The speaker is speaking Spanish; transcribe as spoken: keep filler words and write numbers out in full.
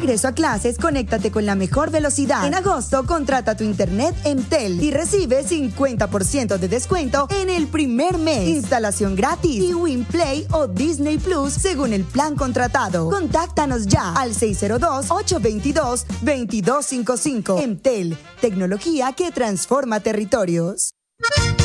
regreso a clases, conéctate con la mejor velocidad. En agosto, contrata tu internet Entel y recibe cincuenta por ciento de descuento en el primer mes. Instalación gratis y WinPlay o Disney Plus según el plan contratado. Contáctanos ya al seis cero dos, ocho dos dos, dos dos cinco cinco. Entel, tecnología que transforma territorios.